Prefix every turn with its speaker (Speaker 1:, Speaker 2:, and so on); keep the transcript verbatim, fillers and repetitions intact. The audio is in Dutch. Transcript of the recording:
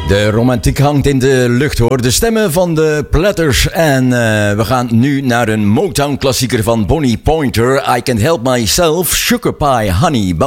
Speaker 1: De romantiek hangt in de lucht hoor. De stemmen van de Platters. En uh, we gaan nu naar een Motown klassieker van Bonnie Pointer. I Can't Help Myself, Sugar Pie Honey Bun.